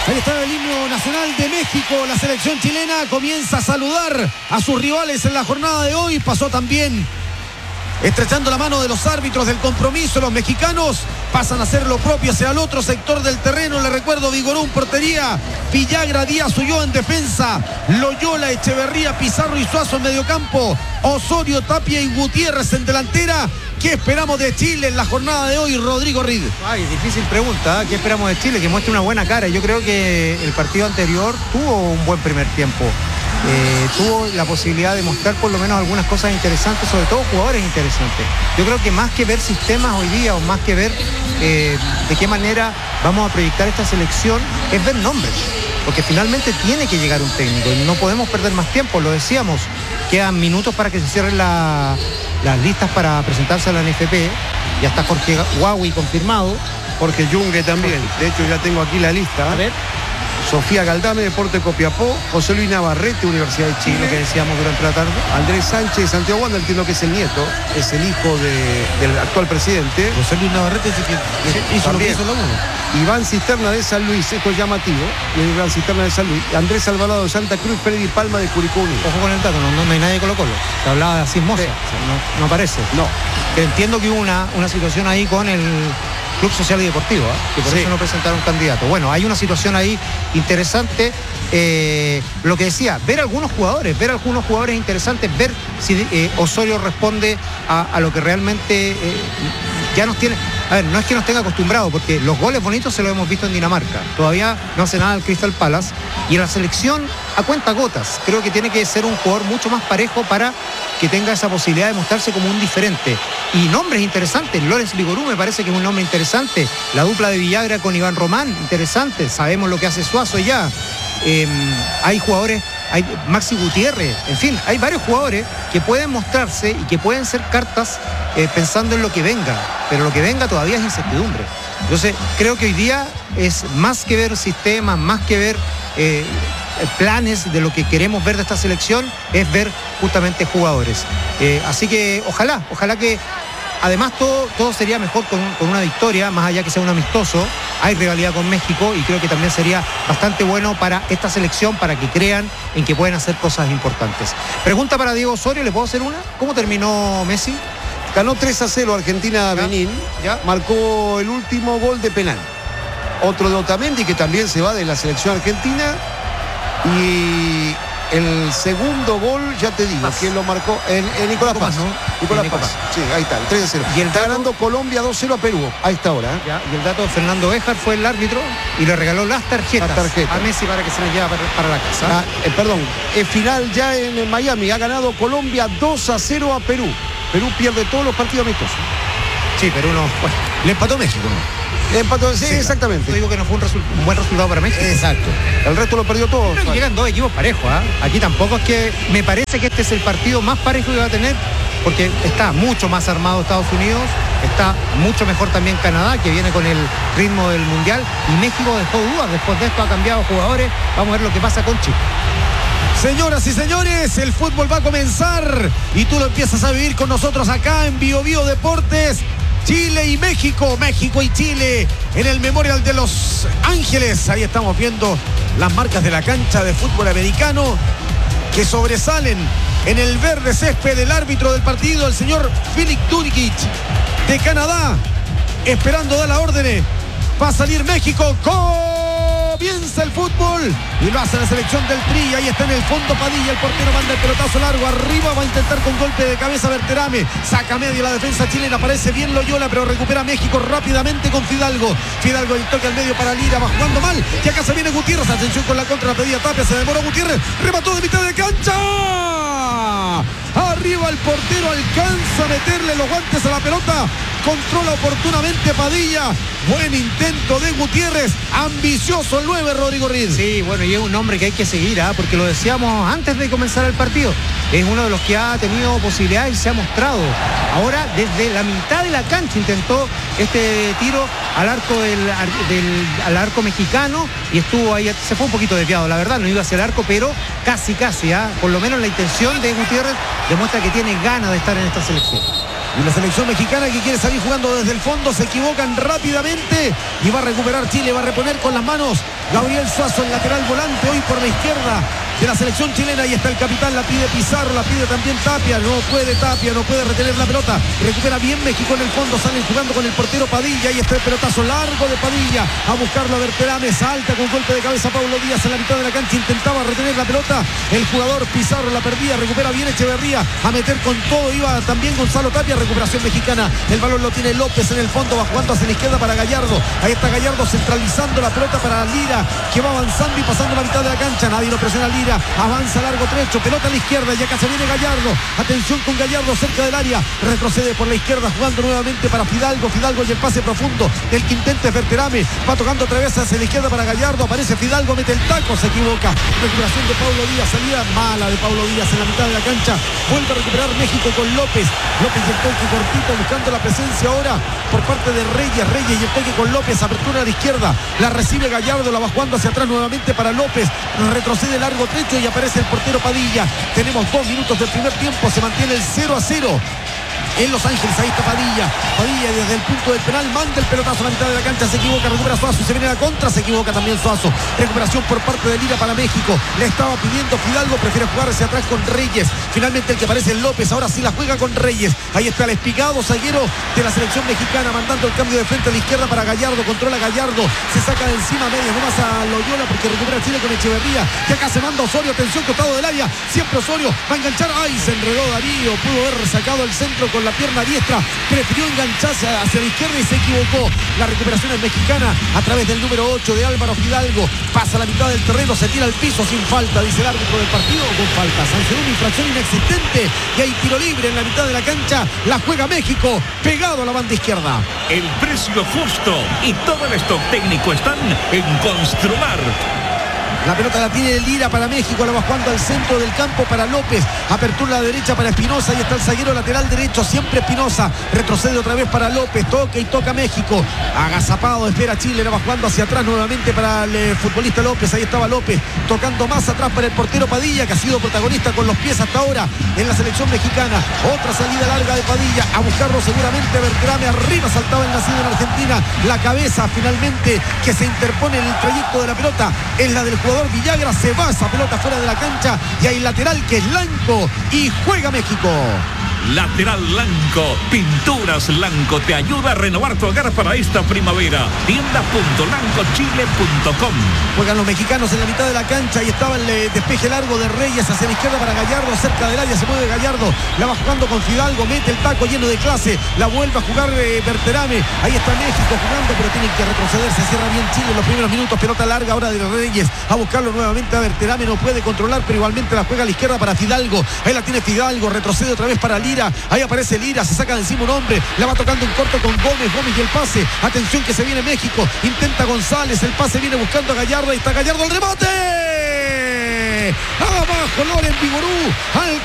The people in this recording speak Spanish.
Ahí está el himno nacional de México. La selección chilena comienza a saludar a sus rivales en la jornada de hoy. Pasó también estrechando la mano de los árbitros del compromiso. Los mexicanos pasan a hacer lo propio hacia el otro sector del terreno. Le recuerdo, Vigoró en portería, Villagra, Díaz, Ulloa en defensa, Loyola, Echeverría, Pizarro y Suazo en mediocampo, Osorio, Tapia y Gutiérrez en delantera. ¿Qué esperamos de Chile en la jornada de hoy, Rodrigo Reed? Ay, difícil pregunta, ¿eh? ¿Qué esperamos de Chile? Que muestre una buena cara. Yo creo que el partido anterior tuvo un buen primer tiempo. Tuvo la posibilidad de mostrar por lo menos algunas cosas interesantes, sobre todo jugadores interesantes. Yo creo que más que ver sistemas hoy día o más que ver de qué manera vamos a proyectar esta selección, es ver nombres, porque finalmente tiene que llegar un técnico y no podemos perder más tiempo. Lo decíamos, quedan minutos para que se cierren las listas para presentarse a la NFP. Ya está Jorge Huawei confirmado, Jorge Yungue también. De hecho ya tengo aquí la lista. A ver. Sofía Galdame, Deporte Copiapó, José Luis Navarrete, Universidad de Chile, lo que decíamos durante la tarde. Andrés Sánchez, Santiago Wanda, entiendo que es el nieto, es el hijo del actual presidente. José Luis Navarrete es el que hizo lo que hizo la U. Iván Cisterna de San Luis, esto es llamativo, Iván Cisterna de San Luis. Andrés Alvarado de Santa Cruz, Freddy Palma de Curicó Unido. Ojo con el dato, no hay nadie de Colo-Colo. Se hablaba de Asís Moza, Sí. no aparece. No. Que entiendo que hubo una situación ahí con el Club Social y Deportivo, que por Sí. eso no presentaron candidato. Bueno, hay una situación ahí interesante. Lo que decía, ver algunos jugadores interesantes, ver si Osorio responde a lo que realmente ya nos tiene. A ver, no es que nos tenga acostumbrado, porque los goles bonitos se los hemos visto en Dinamarca. Todavía no hace nada el Crystal Palace. Y en la selección, a cuentagotas, creo que tiene que ser un jugador mucho más parejo para que tenga esa posibilidad de mostrarse como un diferente. Y nombres interesantes. Lorenz Vigorú me parece que es un nombre interesante. La dupla de Villagra con Iván Román, interesante. Sabemos lo que hace Suazo ya. Hay jugadores, hay Maxi Gutiérrez, en fin, hay varios jugadores que pueden mostrarse y que pueden ser cartas pensando en lo que venga, pero lo que venga todavía es incertidumbre. Entonces creo que hoy día es más que ver sistemas, más que ver planes de lo que queremos ver de esta selección, es ver justamente jugadores. Así que ojalá que además todo sería mejor con una victoria, más allá que sea un amistoso. Hay rivalidad con México y creo que también sería bastante bueno para esta selección, para que crean en que pueden hacer cosas importantes. Pregunta para Diego Osorio, ¿le puedo hacer una? ¿Cómo terminó Messi? Ganó 3-0 Argentina Benín, marcó el último gol de penal. Otro de Otamendi, que también se va de la selección argentina. Y el segundo gol, ya te digo, ¿quién lo marcó? Nicolás Paz, ¿no? Nicolás Paz. Sí, ahí está, el 3-0. Y está ganando Colombia 2-0 a Perú a esta hora. Ya, y el dato de Fernando Béjar fue el árbitro y le regaló las tarjetas a Messi para que se las lleve para la casa. El final ya en Miami. Ha ganado Colombia 2-0 a Perú. Perú pierde todos los partidos amistosos. Sí, Perú no. Bueno, le empató México, ¿no? Empató, sí, exactamente. Yo digo que no fue un buen resultado para México. Exacto. El resto lo perdió todo. Creo que llegan dos equipos parejos, ¿eh? Aquí tampoco es que. Me parece que este es el partido más parejo que va a tener, porque está mucho más armado Estados Unidos, está mucho mejor también Canadá, que viene con el ritmo del Mundial, y México dejó dudas. Después de esto ha cambiado jugadores. Vamos a ver lo que pasa con Chile. Señoras y señores, el fútbol va a comenzar y tú lo empiezas a vivir con nosotros acá en Bio Bio Deportes. Chile y México, México y Chile en el Memorial de Los Ángeles. Ahí estamos viendo las marcas de la cancha de fútbol americano que sobresalen en el verde césped del árbitro del partido, el señor Philip Durikic de Canadá, esperando dar la orden. Va a salir México. Comienza el fútbol y lo hace la selección del Tri. Ahí está en el fondo Padilla, el portero manda el pelotazo largo arriba, va a intentar con golpe de cabeza Berterame, saca medio la defensa chilena, aparece bien Loyola, pero recupera México rápidamente con Fidalgo el toque al medio para Lira, va jugando mal y acá se viene Gutiérrez, atención con la contra, pedía Tapia, se demoró Gutiérrez, remató de mitad de cancha, arriba el portero, alcanza a meterle los guantes a la pelota, controla oportunamente Padilla, buen intento de Gutiérrez, ambicioso el 9, Rodrigo Reed. Sí, bueno, y es un hombre que hay que seguir, porque lo decíamos antes de comenzar el partido, es uno de los que ha tenido posibilidades y se ha mostrado. Ahora desde la mitad de la cancha intentó este tiro al arco al arco mexicano y estuvo ahí, se fue un poquito desviado, la verdad, no iba hacia el arco, pero casi, por lo menos la intención de Gutiérrez demuestra que tiene ganas de estar en esta selección. Y la selección mexicana que quiere salir jugando desde el fondo, se equivocan rápidamente y va a recuperar Chile, va a reponer con las manos Gabriel Suazo, el lateral volante, hoy por la izquierda de la selección chilena. Ahí está el capitán, la pide Pizarro, la pide también Tapia, no puede retener la pelota, recupera bien México en el fondo, salen jugando con el portero Padilla, ahí está el pelotazo largo de Padilla, a buscarlo a Berterame, salta con golpe de cabeza Pablo Díaz en la mitad de la cancha, intentaba retener la pelota, el jugador Pizarro la perdía, recupera bien Echeverría, a meter con todo, iba también Gonzalo Tapia, recuperación mexicana, el balón lo tiene López en el fondo, va jugando hacia la izquierda para Gallardo, ahí está Gallardo centralizando la pelota para Lira, que va avanzando y pasando la mitad de la cancha, nadie lo presiona a Lira, avanza largo trecho, pelota a la izquierda, y acá se viene Gallardo, atención con Gallardo cerca del área, retrocede por la izquierda jugando nuevamente para Fidalgo y el pase profundo, el que intenta es Berterame, va tocando otra vez hacia la izquierda para Gallardo, aparece Fidalgo, mete el taco, se equivoca, recuperación de Pablo Díaz, salida mala de Pablo Díaz en la mitad de la cancha, vuelve a recuperar México con López y el toque cortito buscando la presencia ahora por parte de Reyes y el toque con López, apertura a la izquierda, la recibe Gallardo, la va jugando hacia atrás nuevamente para López, retrocede largo trecho y aparece el portero Padilla. Tenemos 2 minutos del primer tiempo, se mantiene el 0-0 en Los Ángeles. Ahí está Padilla desde el punto del penal manda el pelotazo a la mitad de la cancha, se equivoca, recupera Suazo y se viene a la contra, se equivoca también Suazo, recuperación por parte de Lira para México, le estaba pidiendo Fidalgo, prefiere jugar hacia atrás con Reyes, finalmente el que aparece es López, ahora sí la juega con Reyes, ahí está el espigado zaguero de la selección mexicana mandando el cambio de frente a la izquierda para Gallardo, controla Gallardo, se saca de encima media nomás a Loyola porque recupera Chile con Echeverría, y acá se manda Osorio, atención, costado del área, siempre Osorio va a enganchar, ay, se enredó Darío, pudo haber sacado el centro con la pierna diestra, prefirió engancharse hacia la izquierda y se equivocó. La recuperación es mexicana a través del número 8 de Álvaro Fidalgo, pasa a la mitad del terreno, se tira al piso sin falta, dice el árbitro del partido, con falta, sancionó una infracción inexistente y hay tiro libre en la mitad de la cancha, la juega México, pegado a la banda izquierda. El precio justo y todo el stock técnico están en Construmar. La pelota la tiene Lira para México, la va jugando al centro del campo para López, apertura a la derecha para Espinosa, ahí está el zaguero lateral derecho, siempre Espinosa, retrocede otra vez para López, toca y toca México, agazapado, espera Chile, la va jugando hacia atrás nuevamente para el futbolista López, ahí estaba López, tocando más atrás para el portero Padilla, que ha sido protagonista con los pies hasta ahora en la selección mexicana, otra salida larga de Padilla, a buscarlo seguramente Berterame, arriba saltaba el nacido en Argentina, la cabeza finalmente que se interpone en el trayecto de la pelota, es la del jugador Villagra, se va esa pelota fuera de la cancha y hay lateral que es Lanco y juega México. Lateral Lanco, Pinturas Lanco te ayuda a renovar tu hogar para esta primavera. Tienda.lancochile.com. Juegan los mexicanos en la mitad de la cancha y estaba el despeje largo de Reyes hacia la izquierda para Gallardo, cerca del área se mueve Gallardo, la va jugando con Fidalgo, mete el taco lleno de clase, la vuelve a jugar Berterame, ahí está México jugando, pero tienen que retroceder, se cierra bien Chile en los primeros minutos, pelota larga ahora de Reyes, a buscarlo nuevamente a Berterame, no puede controlar, pero igualmente la juega a la izquierda para Fidalgo, ahí la tiene Fidalgo, retrocede otra vez para Lira, ahí aparece Lira, se saca de encima un hombre, la va tocando en corto con Gómez y el pase, atención que se viene México, intenta González, el pase viene buscando a Gallardo, ahí está Gallardo, el remate, abajo Loren Vigorú, al